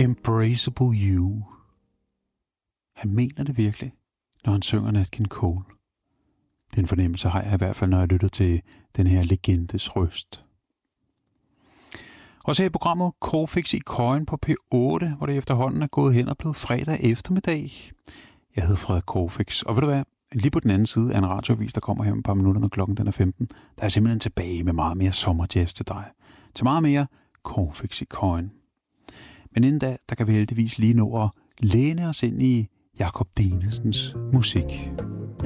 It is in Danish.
Embraceable You. Han mener det virkelig, når han synger Nat King Cole. Den fornemmelse har jeg i hvert fald, når jeg lytter til den her legendes røst. Og så i programmet Corfix i Køjen på P8, hvor det efterhånden er gået hen og blevet fredag eftermiddag. Jeg hedder Frederik Corfix, og ved du hvad? Lige på den anden side af en radioavis, der kommer her om et par minutter, når klokken den er 15, der er jeg simpelthen tilbage med meget mere sommerjazz til dig. Til meget mere Corfix i Køjen. Men inden da, der kan vi heldigvis lige nå at læne os ind i Jakob Dinesens musik.